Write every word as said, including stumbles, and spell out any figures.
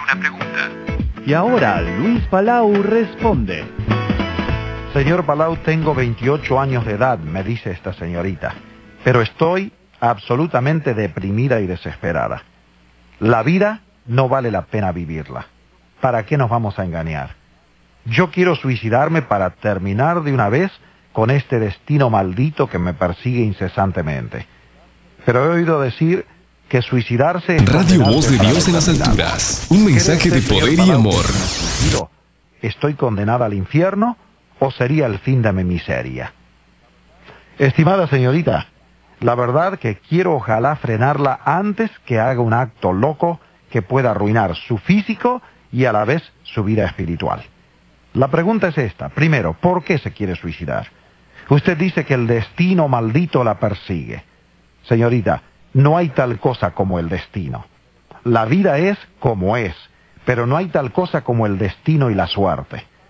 una pregunta. Y ahora Luis Palau responde. Señor Palau, tengo veintiocho años de edad, me dice esta señorita, pero estoy absolutamente deprimida y desesperada. La vida no vale la pena vivirla. ¿Para qué nos vamos a engañar? Yo quiero suicidarme para terminar de una vez con este destino maldito que me persigue incesantemente. Pero he oído decir que suicidarse... es Radio Voz de para Dios en las eternidad. alturas. Un mensaje de ¿Cree usted, poder señor y Palau, amor. que si me suicido, ¿estoy condenada al infierno o sería el fin de mi miseria? Estimada señorita, la verdad que quiero ojalá frenarla antes que haga un acto loco que pueda arruinar su físico y a la vez su vida espiritual. La pregunta es esta. Primero, ¿por qué se quiere suicidar? Usted dice que el destino maldito la persigue. Señorita, no hay tal cosa como el destino. La vida es como es, pero no hay tal cosa como el destino y la suerte.